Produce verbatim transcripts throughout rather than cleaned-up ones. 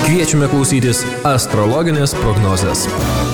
Kviečiame klausytis astrologinės prognozės.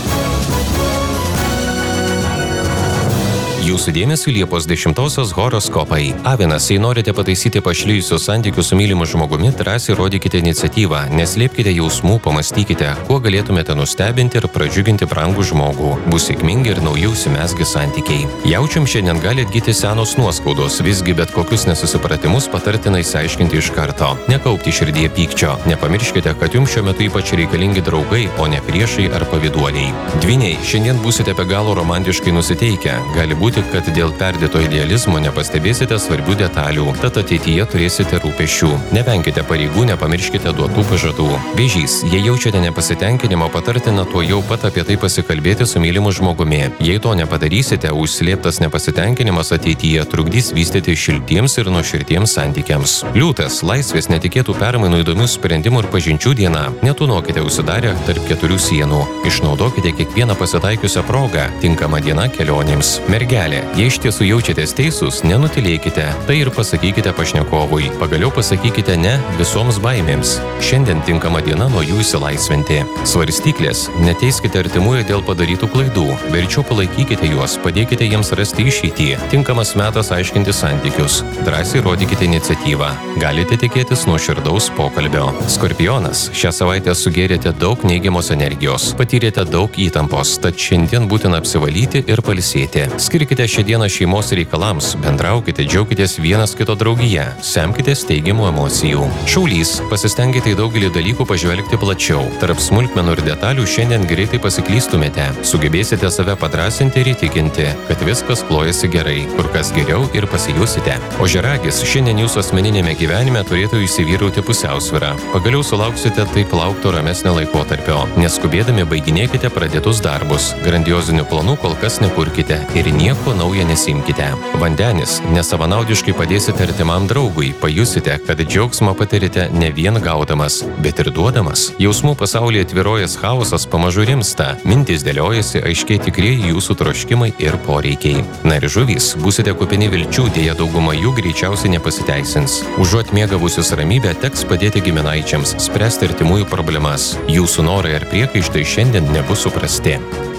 Jūsų dėmesio Liepos dešimtosios horoskopai. Avinas, jei norite pataisyti pašlijusius santykius su mylimu žmogumi, drąsiai rodykite iniciatyvą, neslėpkite jausmų, pamastykite, kuo galėtumėte nustebinti ir pradžiuginti brangų žmogų. Bus sėkmingi ir nauji užsimezgi santykiai. Jaučiam šiandien gali atgyti senos nuoskaudos, visgi bet kokius nesusipratimus patartina išsiaiškinti iš karto. Nekaupti širdyje pykčio. Nepamirškite, kad jums šiuo metu ypač reikalingi draugai, o ne priešai ar pavyduoliai. Dvyniai, šiandien būsite be galo romantiškai nusiteikę. Gali būti, kad dėl perdėto idealizmo nepastebėsite svarbių detalių, tad ateityje turėsite rūpesčių. Nevenkite pareigų, nepamirškite duotų pažadų. Vėžys, jei jaučiate nepasitenkinimą, patartina tuo jau pat apie tai pasikalbėti su mylimu žmogumi. Jei to nepadarysite, užslėptas nepasitenkinimas ateityje trukdys vystyti šiltiems ir nuoširdiems santykiams. Liūtas, laisvės netikėtų permainų, įdomių sprendimų ir pažinčių diena. Netūnokite užsidarę tarp keturių sienų. Išnaudokite kiekvieną pasitaikiusią progą. Tinkama diena kelionėms. Mergelė, jei iš tiesų jaučiatės teisūs, nenutylėkite. Tai ir pasakykite pašnekovui. Pagaliau pasakykite ne visoms baimėms. Šiandien tinkama diena nuo jų išsilaisvinti. Svarstyklės, neteiskite artimųjų dėl padarytų klaidų. Verčiau palaikykite juos, padėkite jiems rasti išeitį. Tinkamas metas aiškinti santykius. Drąsiai rodykite iniciatyvą. Galite tikėtis nuoširdaus pokalbio. Skorpionas, šią savaitę sugėrėte daug neigiamos energijos. Patyrėte daug įtampos, tad šiandien būtina apsivalyti ir pailsėti. Skirkite šią dieną šeimos reikalams, bendraukite, džiaukitės vienas kito draugija, semkitės teigiamų emocijų. Šaulys, pasistengite į daugelį dalykų pažvelgti plačiau. Tarp smulkmenų ir detalių šiandien greitai pasiklystumėte. Sugebėsite save padrąsinti ir įtikinti, kad viskas klojasi gerai, kur kas geriau ir pasijusite. Ožiaragis, šiandien jūsų asmeninėme gyvenime turėtų įsivyrauti pusiausvyrą. Pagaliau sulauksite taip laukto ramesnio laikotarpio. Neskubėdami baiginėkite pradėtus darbus. Grandiozinių planų kol kas nekurkite ir nieko naujo nesimkite. Vandenis, nesavanaudiškai padėsite artimam draugui, pajusite, kad džiaugsmą patirite ne vien gaudamas, bet ir duodamas. Jausmų pasaulyje tvyrojas chaosas pamažu rimsta, mintys dėliojasi, aiškiai tikrieji jūsų troškimai ir poreikiai. Na ir žuvys, būsite kupini vilčių, dėja dauguma jų greičiausiai nepasiteisins. Užuot mėgavusius ramybę, teks padėti giminaičiams spręsti artimųjų problemas. Jūsų norai ar priekaištai šiandien nebus suprasti.